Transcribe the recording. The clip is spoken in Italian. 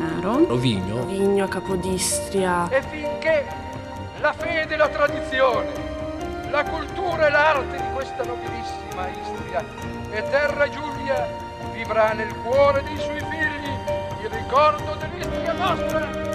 Cornaro, Rovigno, Vigno, Capodistria. E finché la fede e la tradizione, la cultura e l'arte di questa nobilissima Istria e Terra Giulia vivrà nel cuore dei suoi figli il ricordo dell'Istria nostra.